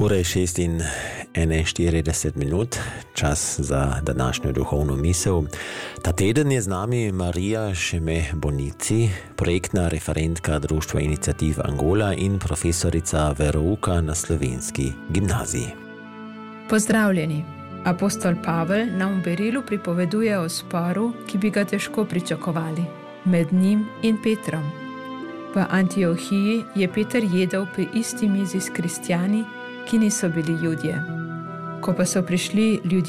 Ura je 6:41, čas za današnjo duhovno misel. Ta teden je z nami Marija Šeme-Bonici, projektna referentka Društva Iniciativ Angola in profesorica verouka na Slovenski gimnaziji. Pozdravljeni. Apostol Pavel nam v Berilu pripoveduje o sporu, ki bi ga težko pričakovali, med njim in Petrom. V Antiohiji je Peter jedel pri isti mizi s kristjani, ki niso bili Judje. Ko pa so prišli ljudje